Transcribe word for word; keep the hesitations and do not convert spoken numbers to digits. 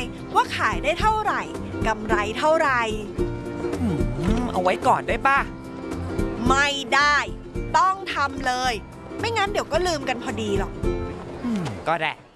ว่าขายได้เท่าไหร่กำไรเท่าไหร่อืมเอาไว้ก่อนได้ป่ะไม่ได้ต้องทำเลยไม่งั้นเดี๋ยวก็ลืมกันพอดีหรอกอืมก็ได้